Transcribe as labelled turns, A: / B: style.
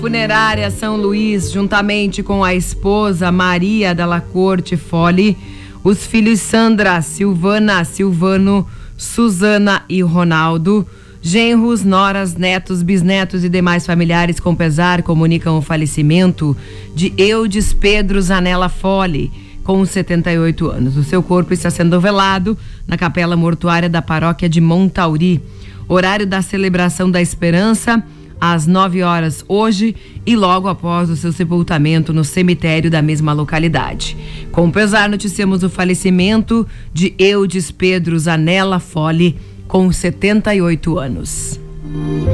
A: Funerária São Luís, juntamente com a esposa Maria Della Corte Fole, os filhos Sandra, Silvana, Silvano, Suzana e Ronaldo, genros, noras, netos, bisnetos e demais familiares com pesar comunicam o falecimento de Eudes Pedro Zanella Fole, com 78 anos. O seu corpo está sendo velado na capela mortuária da paróquia de Montauri. Horário da celebração da Esperança, às 9 horas hoje e logo após o seu sepultamento no cemitério da mesma localidade. Com pesar, noticiamos o falecimento de Eudes Pedro Zanella Fole, com 78 anos.